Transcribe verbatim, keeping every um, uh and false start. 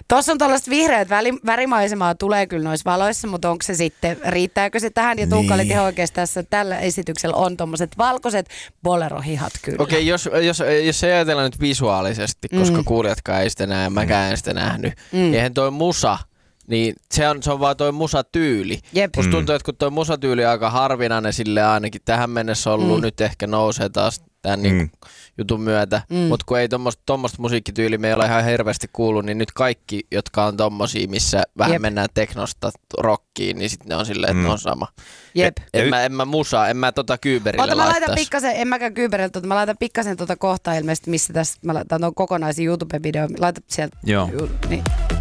Tuossa on tällaista vihreät väli- värimaisemaa tulee kyllä noissa valoissa, mutta onko se sitten, riittääkö se tähän? Ja Tuukka oli Niin. ihan oikeasti tässä, tällä esityksellä on tommoset valkoiset bolerohihat kyllä. Okei, okay, jos, jos, jos se ajatellaan nyt visuaalisesti, koska Mm. kuulijatkaan ei sitä näe, mäkään en sitä nähnyt, Mm. eihän toi musa, niin se on, se on vaan toi musatyyli. Jep. Musta Mm. tuntuu, että kun toi musatyyli on aika harvinainen sille ainakin tähän mennessä ollut, Mm. nyt ehkä nousee taas tämän niin Mm. jutun myötä. Mm. Mutta kun ei tommoista, tommoista musiikkityyliä me ei ole ihan hirveästi kuullut, niin nyt kaikki, jotka on tommosia, missä vähän Jep. mennään teknosta rockiin, niin sitten ne on silleen, että Mm. ne on sama. Jep. En, Ja mä, en mä musaa, en mä tota kyberillä Ota, mä laitan laittais. pikkasen, en mäkään kyyberillä, tota, mä laitan pikkasen tuota kohtaa ilmeisesti, missä tässä, mä laitan tuon kokonaisen YouTube-videon, laita sieltä. Joo. Ju, niin.